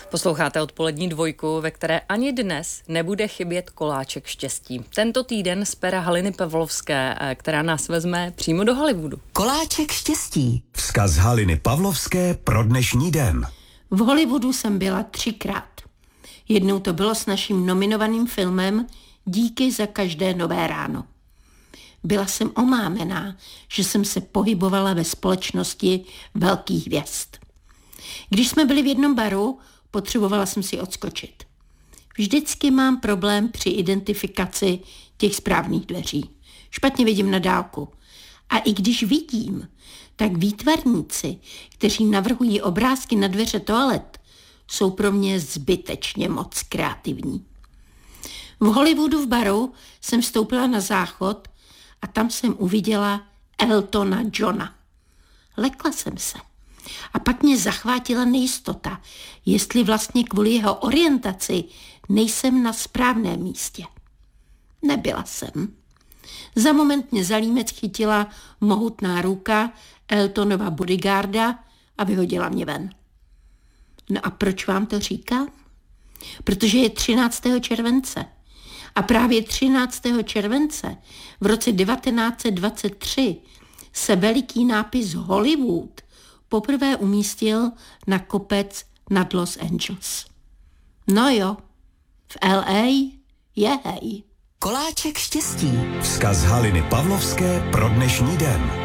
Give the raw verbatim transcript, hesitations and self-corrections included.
Posloucháte odpolední dvojku, ve které ani dnes nebude chybět koláček štěstí. Tento týden z pera Haliny Pavlovské, která nás vezme přímo do Hollywoodu. Koláček štěstí. Vzkaz Haliny Pavlovské pro dnešní den. V Hollywoodu jsem byla třikrát. Jednou to bylo s naším nominovaným filmem Díky za každé nové ráno. Byla jsem omámená, že jsem se pohybovala ve společnosti velkých hvězd. Když jsme byli v jednom baru, potřebovala jsem si odskočit. Vždycky mám problém při identifikaci těch správných dveří. Špatně vidím na dálku. A i když vidím, tak výtvarníci, kteří navrhují obrázky na dveře toalet, jsou pro mě zbytečně moc kreativní. V Hollywoodu v baru jsem vstoupila na záchod a tam jsem uviděla Eltona Johna. Lekla jsem se. A pak mě zachvátila nejistota, jestli vlastně kvůli jeho orientaci nejsem na správném místě. Nebyla jsem. Za moment mě za límec chytila mohutná ruka Eltonova bodyguarda a vyhodila mě ven. No a proč vám to říkám? Protože je třináctého července. A právě třináctého července v roce devatenáct set dvacet tři se veliký nápis Hollywood poprvé umístil na kopec nad Los Angeles. No jo, v L A je hej. Koláček štěstí. Vzkaz Haliny Pavlovské pro dnešní den.